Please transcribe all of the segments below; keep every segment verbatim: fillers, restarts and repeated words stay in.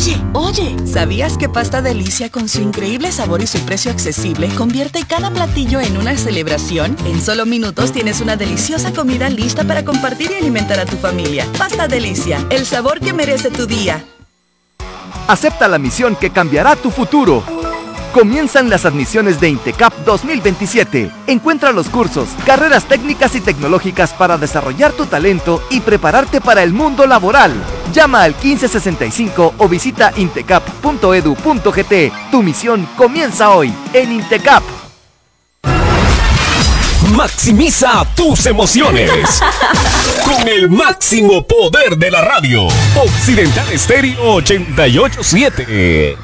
Oye, oye, ¿sabías que Pasta Delicia, con su increíble sabor y su precio accesible, convierte cada platillo en una celebración? En solo minutos tienes una deliciosa comida lista para compartir y alimentar a tu familia. Pasta Delicia, el sabor que merece tu día. Acepta la misión que cambiará tu futuro. Comienzan las admisiones de INTECAP dos mil veintisiete. Encuentra los cursos, carreras técnicas y tecnológicas para desarrollar tu talento y prepararte para el mundo laboral. Llama al quince sesenta y cinco o visita intecap punto edu punto gt. Tu misión comienza hoy en INTECAP. Maximiza tus emociones con el máximo poder de la radio. Occidental Estéreo ochenta y ocho punto siete.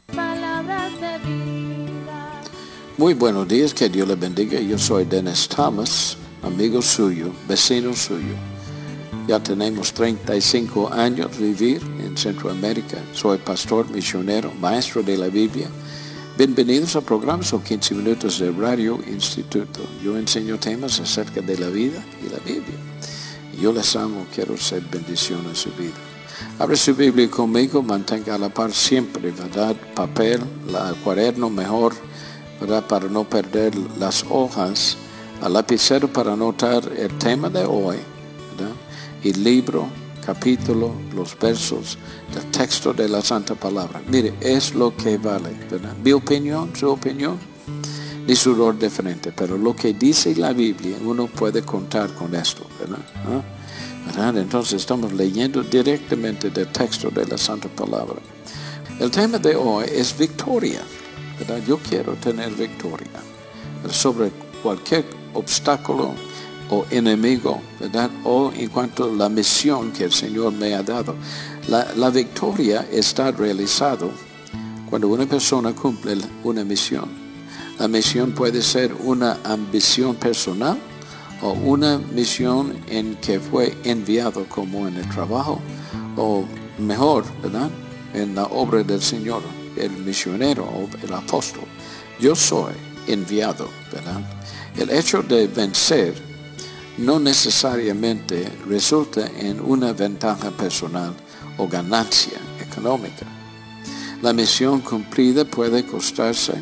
Muy buenos días, que Dios les bendiga. Yo soy Dennis Thomas, amigo suyo, vecino suyo. Ya tenemos treinta y cinco años de vivir en Centroamérica. Soy pastor, misionero, maestro de la Biblia. Bienvenidos a programas o quince minutos de Radio Instituto. Yo enseño temas acerca de la vida y la Biblia. Yo les amo, quiero ser bendición a su vida. Abre su Biblia conmigo, mantenga a la par siempre, ¿verdad? Papel, la, cuaderno mejor, ¿verdad? Para no perder las hojas, al lapicero para anotar el tema de hoy, ¿verdad? Y libro, capítulo, los versos del texto de la Santa Palabra. Mire, es lo que vale, ¿verdad? Mi opinión, su opinión, ni sudor de frente, pero lo que dice la Biblia, uno puede contar con esto, ¿verdad? ¿Ah? ¿Verdad? Entonces estamos leyendo directamente del texto de la Santa Palabra. El tema de hoy es victoria, ¿verdad? Yo quiero tener victoria sobre cualquier obstáculo o enemigo, ¿verdad? O en cuanto a la misión que el Señor me ha dado. La, la victoria está realizada cuando una persona cumple una misión. La misión puede ser una ambición personal o una misión en que fue enviado, como en el trabajo, o mejor, ¿verdad? En la obra del Señor, el misionero o el apóstol. Yo soy enviado, ¿verdad? El hecho de vencer no necesariamente resulta en una ventaja personal o ganancia económica. La misión cumplida puede costarse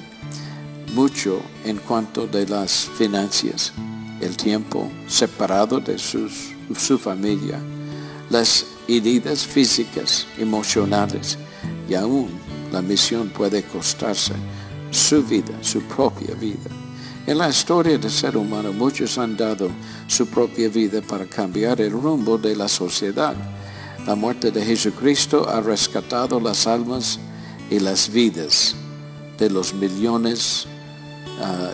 mucho en cuanto de las finanzas, el tiempo separado de sus, su familia, las heridas físicas, emocionales, y aún la misión puede costarse su vida, su propia vida. En la historia del ser humano, muchos han dado su propia vida para cambiar el rumbo de la sociedad. La muerte de Jesucristo ha rescatado las almas y las vidas de los millones, uh,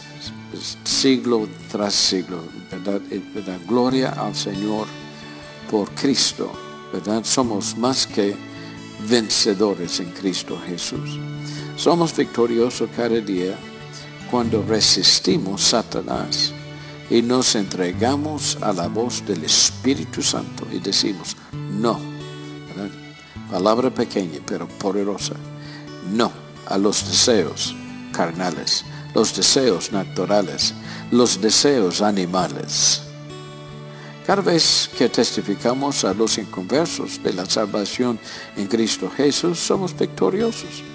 siglo tras siglo, ¿verdad? ¿verdad? Gloria al Señor por Cristo, ¿verdad? Somos más que vencedores en Cristo Jesús. Somos victoriosos cada día cuando resistimos a Satanás y nos entregamos a la voz del Espíritu Santo y decimos no, ¿verdad? Palabra pequeña pero poderosa, no a los deseos carnales, los deseos naturales, los deseos animales. Cada vez que testificamos a los inconversos de la salvación en Cristo Jesús, somos victoriosos.